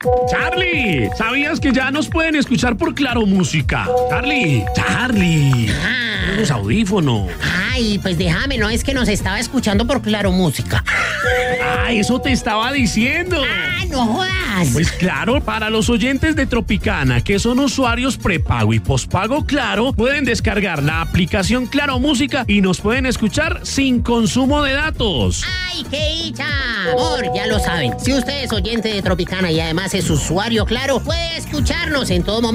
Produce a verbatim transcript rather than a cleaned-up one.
Charlie, ¿sabías que ya nos pueden escuchar por Claro Música? Charlie, Charlie, Ah. los audífonos. Ay, pues déjame, no es que nos estaba escuchando por Claro Música. Ah, eso te estaba diciendo. Ah, no jodas. Pues claro, para los oyentes de Tropicana, que son usuarios prepago y pospago Claro, pueden descargar la aplicación Claro Música y nos pueden escuchar sin consumo de datos. ¡Ay, qué dicha! Amor, ya lo saben. Si usted es oyente de Tropicana y además es usuario Claro, puede escucharnos en todo momento.